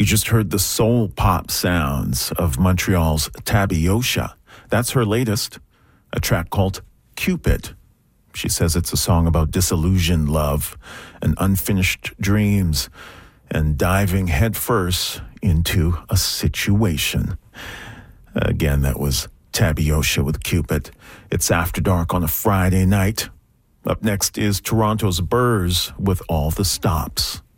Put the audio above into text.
You just heard the soul pop sounds of Montreal's Tabiosha. That's her latest, a track called Cupid. She says it's a song about disillusioned love and unfinished dreams and diving headfirst into a situation. Again, that was Tabiosha with Cupid. It's After Dark on a Friday night. Up next is Toronto's Burrs with All the Stops.